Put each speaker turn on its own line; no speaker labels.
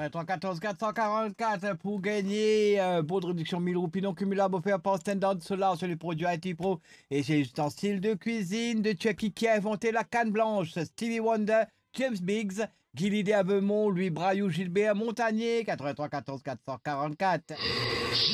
83 14 444 pour gagner un bon de réduction 1000 roupies non cumulables offert par Standard Solar sur les produits IT Pro et ses ustensiles de cuisine de Chucky qui a inventé la canne blanche. Stevie Wonder, James Biggs, Guy Lidé à Veumont, Louis Braillou, Gilbert Montagnier, 83 14 444.